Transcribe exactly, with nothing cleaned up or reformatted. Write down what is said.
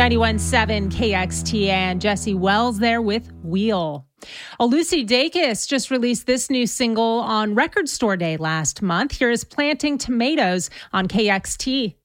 ninety-one point seven K X T and Jesse Wells there with Wheel. Oh, Lucy Dacus just released this new single on Record Store Day last month. Here is Planting Tomatoes on K X T.